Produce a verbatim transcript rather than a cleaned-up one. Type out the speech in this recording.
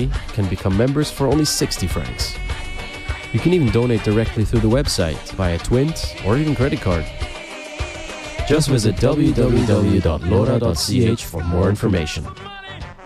family can become members for only sixty francs. You can even donate directly through the website via Twint or even credit card. Just visit w w w dot lora dot c h for more information.